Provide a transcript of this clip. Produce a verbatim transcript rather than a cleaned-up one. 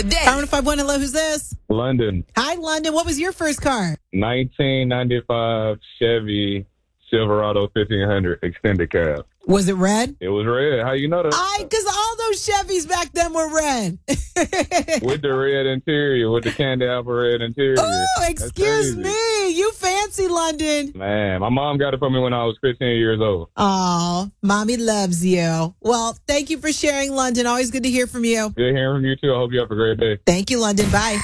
Power one oh five one, hello, who's this? London. Hi, London. What was your first car? nineteen ninety-five Chevy Silverado fifteen hundred extended cab. Was it red? It was red. How you know that? I, because all those Chevys back then were red. With the red interior, with the candy apple red interior. Oh, excuse me. You fancy, London. Man, my mom got it for me when I was fifteen years old. Oh, mommy loves you. Well, thank you for sharing, London. Always good to hear from you. Good hearing from you, too. I hope you have a great day. Thank you, London. Bye.